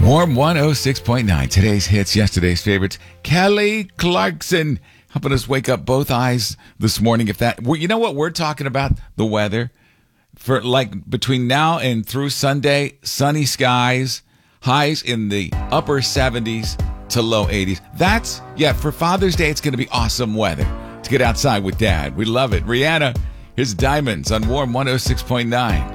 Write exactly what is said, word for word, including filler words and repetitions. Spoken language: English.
Warm one oh six point nine. Today's hits, yesterday's favorites. Kelly Clarkson helping us wake up both eyes this morning. If that, well, you know what we're talking about? The weather. For like between now and through Sunday, sunny skies, highs in the upper seventies to low eighties. That's, yeah, for Father's Day, it's going to be awesome weather to get outside with Dad. We love it. Rihanna, here's Diamonds on Warm one oh six point nine.